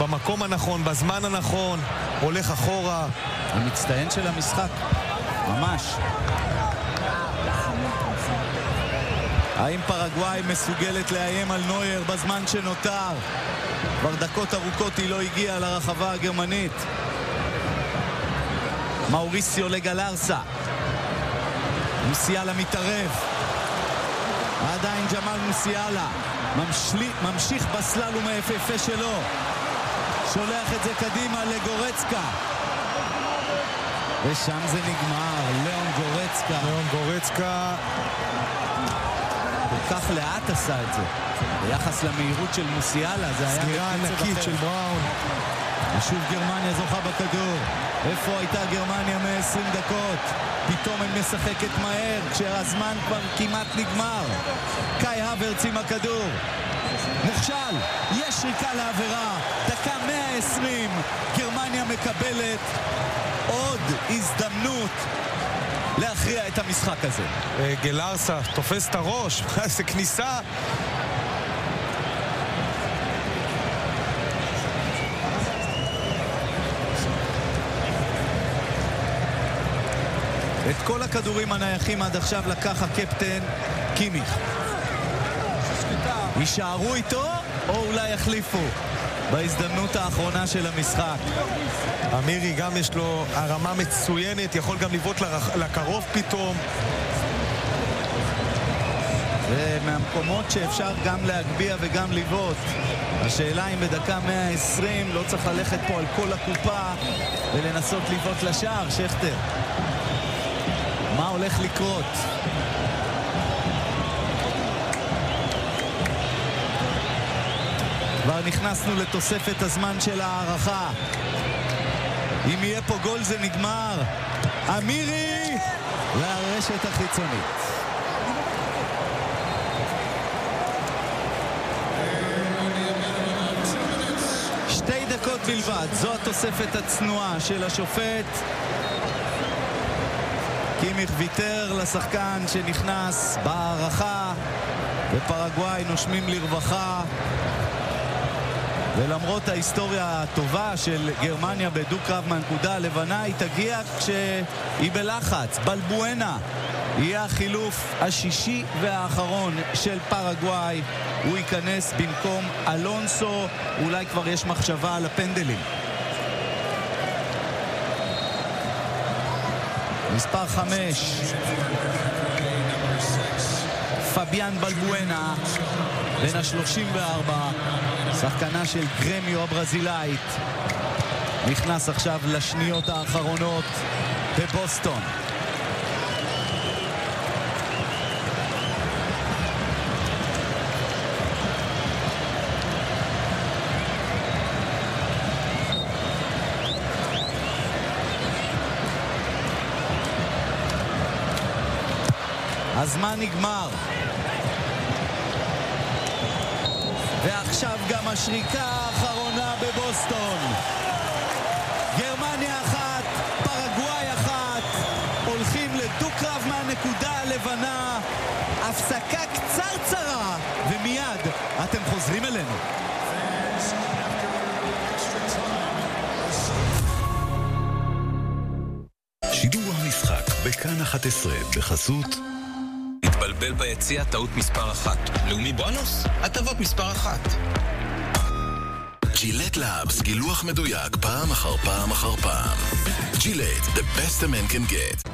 במקום הנכון, בזמן הנכון, הולך אחורה. המצטיין של המשחק, ממש. האם פרגוואי מסוגלת לאיים על נויר בזמן שנותר? כבר דקות ארוכות היא לא הגיעה לרחבה הגרמנית. מאוריסיו לגלרסה. מוסיאלה מתערב. עדיין ג'מאל מוסיאלה ממשיך בסללום היפהפה שלו. שולח את זה קדימה לגורצקה. ושם זה נגמר. ליאון גורצקה כל כך לאט עשה את זה. ביחס למהירות של מוסיאלה, זה היה סגירה ענקית של בראון. ושוב גרמניה זוכה בכדור. איפה הייתה גרמניה 120 דקות? פתאום היא משחקת מהר כשהזמן כבר כמעט נגמר. קאי הוורץ עם הכדור. מוכשל, יש שריקה לעבירה. דקה 120, גרמניה מקבלת עוד הזדמנות להכריע את המשחק הזה. גלרסה תופס את הראש, זה כניסה. את כל הכדורים הנייחים עד עכשיו לקח הקפטן קימיך. יישארו איתו או אולי יחליפו בהזדמנות האחרונה של המשחק. אמירי גם יש לו הרמה מצוינת, יכול גם לבעוט לקרוב פתאום. זה מהמקומות שאפשר גם להגביע וגם לבעוט. השאלה אם בדקה 120 לא צריך ללכת פה על כל הקופה ולנסות לבעוט לשער. שכטר, מה הולך לקרות? כבר נכנסנו לתוספת הזמן של הערכה. אם יהיה פה גול זה נגמר. אמירי לרשת החיצונית. שתי דקות בלבד, זו התוספת הצנועה של השופט. קימיך ויתר לשחקן שנכנס בהערכה, ופרגוואי נושמים לרווחה. ולמרות ההיסטוריה הטובה של גרמניה בדו-קרב מהנקודה הלבנה, היא תגיע כשהיא בלחץ. בלבואנה יהיה החילוף השישי והאחרון של פרגוואי. הוא ייכנס במקום אלונסו. אולי כבר יש מחשבה על הפנדלים. מספר 5 פביאן בלבואנה, בן ה-34, שחקנה של גרמיו הברזילאית, נכנס עכשיו לשניות האחרונות בבוסטון. הזמן נגמר. ועכשיו גם השריקה האחרונה בבוסטון. גרמניה 1, פרגוואי 1, הולכים לדו-קרב מהנקודה הלבנה. הפסקה קצרצרה, ומיד אתם חוזרים אלינו. שידור המשחק בכאן 11 בחסות התבלבל ביציע, טעות מספר 1. לאומי בונוס? הטבות מספר 1. ג'ילט לאבס, גילוח מדויק פעם אחר פעם אחר פעם. ג'ילט, the best a man can get.